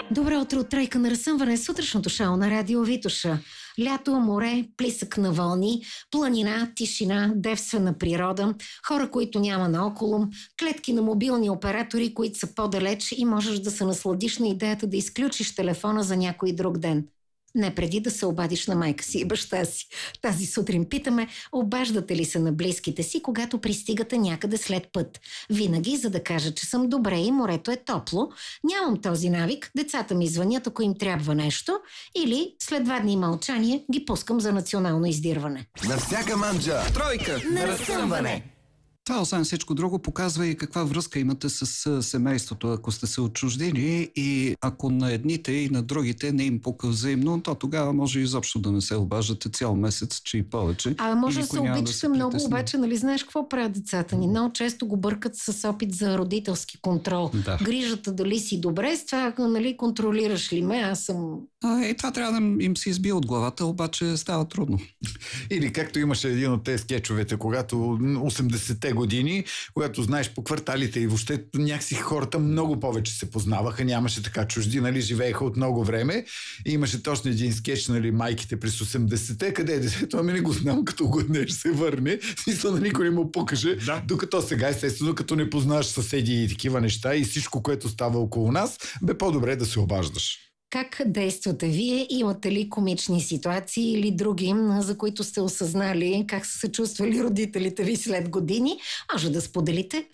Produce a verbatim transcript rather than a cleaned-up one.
Добро утро от Тройка на разсъмване, сутрешното шоу на Радио Витоша. Лято, море, плисък на вълни, планина, тишина, девствена природа, хора, които няма наоколо, клетки на мобилни оператори, които са по-далеч и можеш да се насладиш на идеята да изключиш телефона за някой друг ден. Не преди да се обадиш на майка си и баща си. Тази сутрин питаме, обаждате ли се на близките си, когато пристигате някъде след път? Винаги, за да кажа, че съм добре и морето е топло. Нямам този навик, децата ми звънят, ако им трябва нещо, или след два дни мълчание ги пускам за национално издирване. На всяка манджа Тройка на разсъмване. Това, освен всичко друго, показва и каква връзка имате с семейството, ако сте се отчуждили, и ако на едните и на другите не им пука взаимно, то тогава може изобщо да не се обаждате цял месец, че и повече. А може да се обичате да много, обаче, нали знаеш какво правят децата ни? Много често го бъркат с опит за родителски контрол. Да. Грижата дали си добре, с това, нали, контролираш ли ме, аз съм... А, и това трябва да им се избие от главата, обаче става трудно. Или както имаше един от тези скетчовете, когато осемдесетте години, когато знаеш по кварталите и въобще някакси хората много повече се познаваха, нямаше така чужди, нали, живееха от много време и имаше точно един скетч, нали, майките през осемдесетте, къде е детето, ами не го знам, като го днеш се върне, смисъл на никой не му покаже, да. Докато сега, естествено, като не познаваш съседи и такива неща и всичко, което става около нас, бе по-добре да се обаждаш. Как действате вие? Имате ли комични ситуации или други, за които сте осъзнали как са се чувствали родителите ви след години? Може да споделите